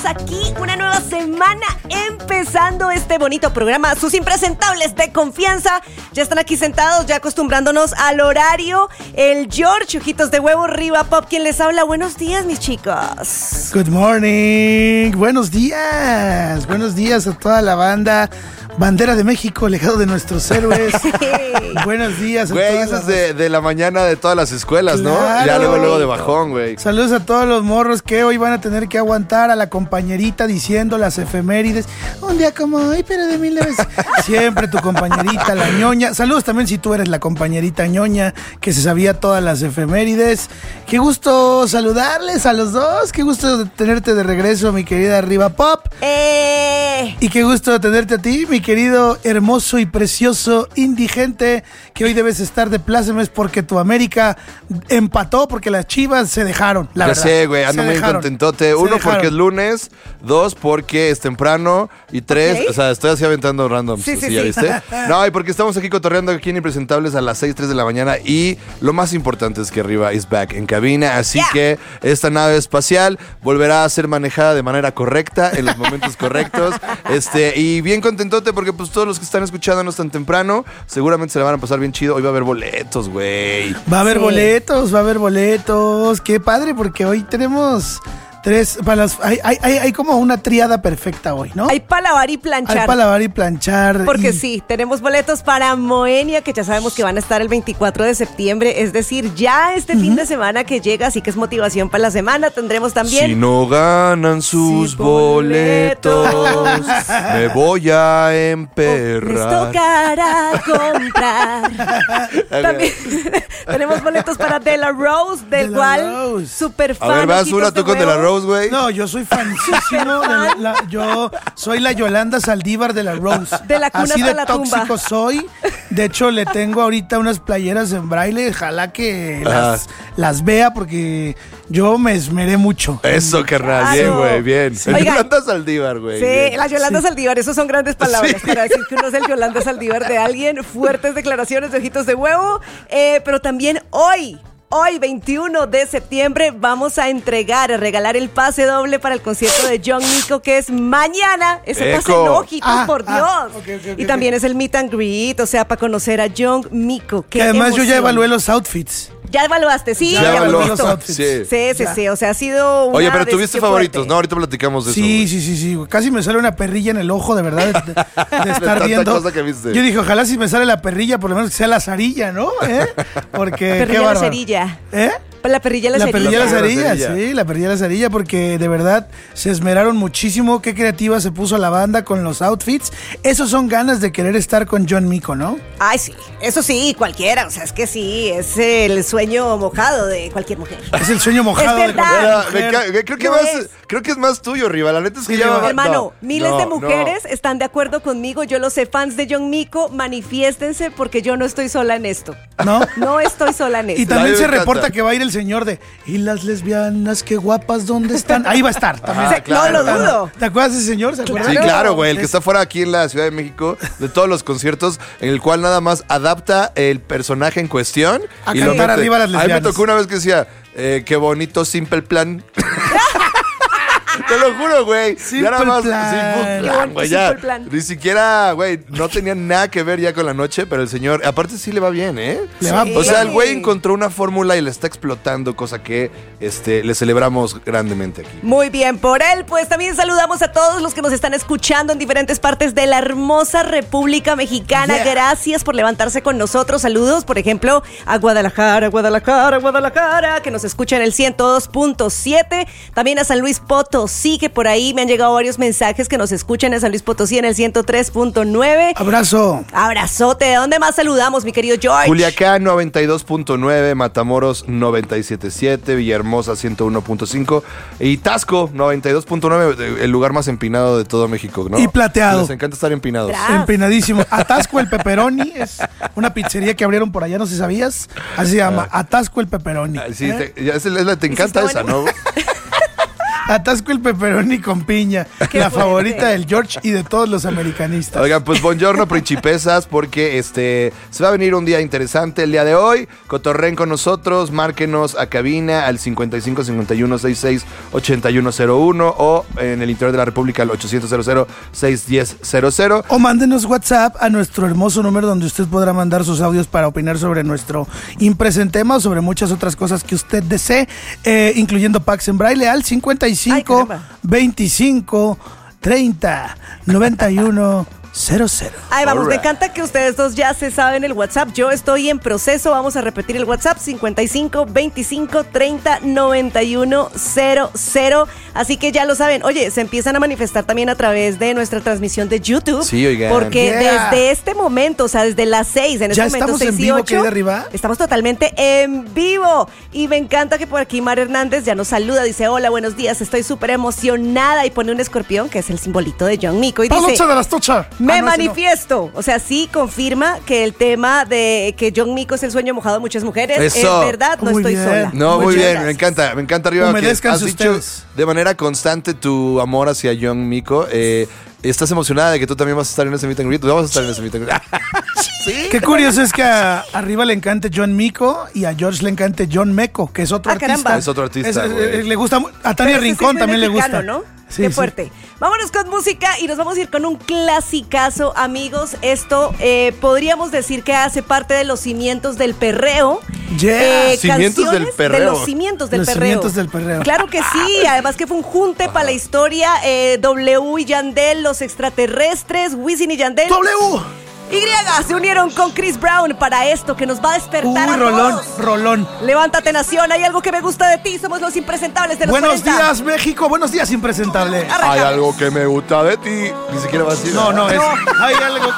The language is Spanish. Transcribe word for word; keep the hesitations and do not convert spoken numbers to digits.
aquí, una nueva semana empezando este bonito programa. Sus impresentables de confianza ya están aquí sentados, ya acostumbrándonos al horario. El George, ojitos de huevo, Riva Pop, quien les habla. Buenos días, mis chicos. Good morning. Buenos días. Buenos días a toda la banda. Bandera de México, legado de nuestros héroes. Sí. Buenos días a güey, todas eso las... es de, de la mañana de todas las escuelas, claro. ¿no? Ya luego, luego de bajón, güey. Saludos a todos los morros que hoy van a tener que aguantar a la compañerita diciendo las efemérides. Un día como hoy, pero de mil veces. Siempre tu compañerita, la ñoña. Saludos también si tú eres la compañerita ñoña que se sabía todas las efemérides. Qué gusto saludarles a los dos. Qué gusto tenerte de regreso, mi querida Riva Pop. Eh. Y qué gusto tenerte a ti, mi querido, hermoso y precioso indigente, que hoy debes estar de plácemes porque tu América empató, porque las Chivas se dejaron, la ya verdad. sé, güey, ando Se muy dejaron. contentote. Se Uno, dejaron. porque es lunes. Dos, porque es temprano. Y tres, Okay. o sea, estoy así aventando random. Sí, sí, ¿ya sí. viste? No, y porque estamos aquí cotorreando aquí en Impresentables a las seis, tres de la mañana. Y lo más importante es que Arriba is back en cabina. Así Yeah. que esta nave espacial volverá a ser manejada de manera correcta, en los momentos correctos. Este, y bien contentote porque pues todos los que están escuchándonos tan temprano, seguramente se la van a pasar bien chido. Hoy va a haber boletos, güey. Va a haber Sí. boletos, va a haber boletos. Qué padre, porque hoy tenemos tres, para las, hay, hay, hay, hay como una triada perfecta hoy, ¿no? Hay para lavar y planchar. Hay para lavar y planchar. Porque y... sí, tenemos boletos para Moenia, que ya sabemos que van a estar el veinticuatro de septiembre, es decir, ya este uh-huh. fin de semana que llega, así que es motivación para la semana. Tendremos también... Si no ganan sus sí, boletos, boletos, me voy a emperrar. Les tocará comprar. También tenemos boletos para De La Rose, del De La cual Rose. super fan. A ver, vas una tú con De La Rose, güey. No, yo soy fanísimo. de la, la, yo soy la Yolanda Saldívar de La Rose. De la cuna Así hasta de la tóxico tumba. soy. De hecho, le tengo ahorita unas playeras en braille. Ojalá que las, las vea porque yo me esmeré mucho. Eso, carnal. Claro. Bien, güey, bien. Sí. El Yolanda Saldívar, güey. Sí, bien. la Yolanda Sí. Saldívar, eso son grandes palabras sí. para decir que uno es el Yolanda Saldívar de alguien. Fuertes declaraciones de ojitos de huevo. Eh, pero también hoy... Hoy, veintiuno de septiembre, vamos a entregar, a regalar el pase doble para el concierto de John Mico, que es mañana. Ese Eco. pase no, ojitos, Ah, por Dios. ah, okay, okay, y okay, también okay. es el meet and greet, o sea, para conocer a John Mico. Que además yo ya evalué los outfits. ¿Ya evaluaste? Sí, Ya ya, evalué hemos los visto. outfits. Sí. Sí, sí, Ya. sí, o sea, ha sido una Oye, pero tuviste decisión favoritos, fuerte. ¿no? Ahorita platicamos de eso. Sí, güey. sí, sí, sí. Casi me sale una perrilla en el ojo, de verdad, de, de estar tanta viendo. cosa que viste. Yo dije, ojalá si me sale la perrilla, por lo menos que sea la zarilla, ¿no? ¿Eh? Porque qué Perrilla la bárbaro. cerilla. ¿Eh? La perrilla la, La cerilla. perrilla la La cerilla, cerilla. sí, la perrilla la cerilla, porque de verdad se esmeraron muchísimo. Qué creativa se puso la banda con los outfits. Esos son ganas de querer estar con John Mico, ¿no? Ay, sí, eso sí, cualquiera, o sea, es que sí, es el sueño mojado de cualquier mujer. Es el sueño mojado Es de verdad. cualquier Mira, me mujer. ca- creo, que No más, es. creo que es más tuyo, Riva. La neta es que Sí, ya Riva. va- Hermano, no, miles no, de no. mujeres están de acuerdo conmigo, yo lo sé, fans de John Mico, manifiéstense porque yo no estoy sola en esto. ¿No? No estoy sola en Y esto. también A mí me se encanta. reporta que va a ir el señor de ¿y las lesbianas qué guapas dónde están? Ahí va a estar también. Ah, Se- claro. No lo dudo. ¿Te acuerdas de ese señor? ¿Se acuerdan? Sí, claro, güey. El que Es- está fuera aquí en la Ciudad de México, de todos los conciertos, en el cual nada más adapta el personaje en cuestión. A y lo cantar mete. arriba las A mí me lesbianas. tocó una vez que decía, eh, qué bonito Simple Plan. Te lo juro, güey. Simple Ya nada más Plan. Simple Qué Plan, bonito güey. Ya. Simple Plan. Ni siquiera, güey, no tenía nada que ver ya con la noche, pero el señor, aparte sí le va bien, ¿eh? Le va- O sea, el güey Sí. encontró una fórmula y la está explotando, cosa que este, le celebramos grandemente aquí. Muy bien, por él, pues también saludamos a todos los que nos están escuchando en diferentes partes de la hermosa República Mexicana. Yeah. Gracias por levantarse con nosotros. Saludos, por ejemplo, a Guadalajara, Guadalajara, Guadalajara, que nos escucha en el ciento dos punto siete. También a San Luis Potosí, que por ahí me han llegado varios mensajes que nos escuchan en San Luis Potosí en el ciento tres punto nueve. Abrazo. Abrazote. ¿De dónde más saludamos, mi querido George? Culiacán noventa y dos punto nueve, Matamoros noventa y siete punto siete, Villahermosa ciento uno punto cinco y Tasco noventa y dos punto nueve, el lugar más empinado de todo México, ¿no? Y plateado. Les encanta estar empinados. Tra- Empinadísimo. Atasco el Pepperoni es una pizzería que abrieron por allá, no sé si sabías. Así se llama, Atasco el Pepperoni. Ah, sí, ¿Eh? te, ya es, el- es la- te encanta está esa, bueno. ¿no? Atasco el pepperoni con piña. Qué La fuerte. favorita del George y de todos los americanistas. Oigan, pues buongiorno, principesas, porque este se va a venir un día interesante el día de hoy. Cotorren con nosotros, márquenos a cabina al cincuenta y cinco cincuenta y uno sesenta y seis ochenta y uno cero uno o en el interior de la República al ochocientos cero cero seis diez cero cero. O mándenos WhatsApp a nuestro hermoso número donde usted podrá mandar sus audios para opinar sobre nuestro impresente tema o sobre muchas otras cosas que usted desee, eh, incluyendo Pax en Braille al cincuenta y cinco caramba. veinticinco treinta noventa y uno cero cero. Ay, vamos, All me right. encanta que ustedes dos ya se saben el WhatsApp. Yo estoy en proceso. Vamos a repetir el WhatsApp: cincuenta y cinco veinticinco treinta noventa y uno cero cero. Así que ya lo saben. Oye, se empiezan a manifestar también a través de nuestra transmisión de YouTube. Sí, oigan. Porque Yeah. desde este momento, o sea, desde las seis, en este ¿Ya momento estamos en seis y vivo, ocho, querida Riva? estamos totalmente en vivo. Y me encanta que por aquí Mar Hernández ya nos saluda. Dice: hola, buenos días. Estoy súper emocionada. Y pone un escorpión, que es el simbolito de John Mico. Y dice: ¡Palocha de las tochas! me Ah, no, ese no. manifiesto. O sea, sí confirma que el tema de que John Mico es el sueño mojado de muchas mujeres Eso. es verdad, no Muy estoy bien. sola. No, muy Muchas bien, gracias. me encanta, me encanta arriba que Humedézcanse has dicho ustedes. de manera constante tu amor hacia John Mico. Eh, ¿Estás emocionada de que tú también vas a estar en ese meet and greet? Tú vas a estar en ese meet and greet. ¿Sí? Qué curioso es que a arriba le encante John Mico y a George le encante John Meco, que es otro Ah, artista. caramba. Es otro artista, Es- güey. eh, le gusta mu- a Tania Pero ese sí Rincón es también le mexicano, gusta. ¿no? Sí, Qué sí. fuerte. Vámonos con música y nos vamos a ir con un clasicazo, amigos. Esto eh, podríamos decir que hace parte de los cimientos del perreo. Yeah. Cimientos canciones del perreo. De los cimientos del Los perreo. cimientos del perreo. Claro que sí. Además que fue un junte para la historia. eh, W y Yandel, los extraterrestres, Wisin y Yandel. ¡W! Y se unieron con Chris Brown para esto que nos va a despertar Uy, a rolón, todos. rolón. Levántate, nación. Hay algo que me gusta de ti. Somos los impresentables de los Buenos cuarenta. días, México. Buenos días, impresentable. Arrancamos. Hay algo que me gusta de ti. Ni siquiera va a decir. No, no, es. Hay algo